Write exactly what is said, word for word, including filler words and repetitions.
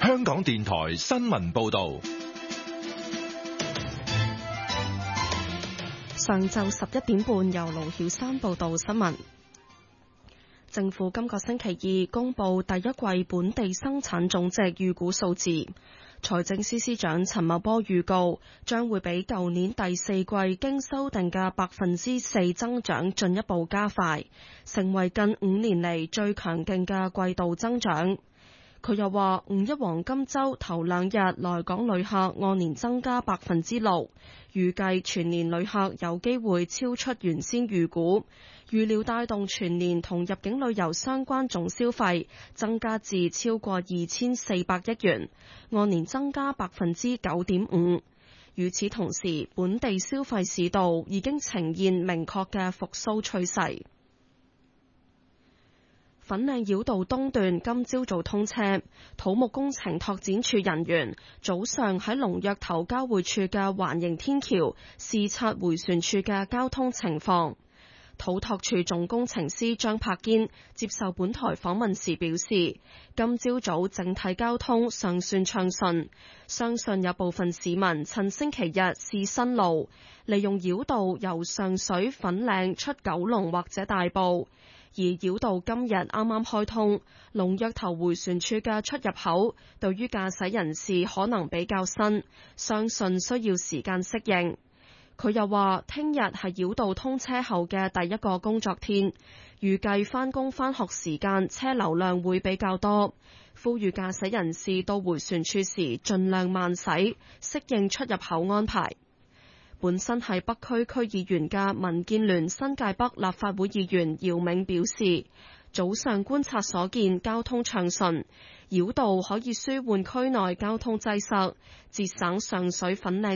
香港電台新聞報道。 上晝十一點半，由盧曉珊報道新聞。政府今個星期二公布第一季本地生產總值預估數字，財政司司長陳茂波預告將會比舊年第四季經修訂嘅百分之四增長進一步加快，成為近五年嚟最強勁嘅季度增長。佢又話五一黃金週頭兩日來港旅客按年增加百分之六，預計全年旅客有機會超出原先預估，預料帶動全年同入境旅遊相關總消費增加至超過二千四百億元，按年增加百分之九點五。與此同時，本地消費市道已經呈現明確嘅復甦趨勢。粉嶺繞道東段今朝早通車，土木工程拓展處人員早上喺龍躍頭交匯處嘅環形天橋視察迴旋處嘅交通情況。土拓處總工程師張柏堅接受本台訪問時表示，今朝早整體交通尚算暢順，相信有部分市民趁星期日試新路，利用繞道由上水粉嶺出九龍或者大埔。而繞道今日啱啱開通，龍躍頭迴旋處嘅出入口對於駕駛人士可能比較新，相信需要時間適應。佢又話聽日係繞道通車後嘅第一個工作天，預計返工返學時間車流量會比較多，呼籲駕駛人士到迴旋處時盡量慢駛，適應出入口安排。本身係北區區議員嘅民建聯新界北立法會議員姚銘表示，早上觀察所見交通暢順，繞道可以舒緩區內交通擠塞，節省上水粉嶺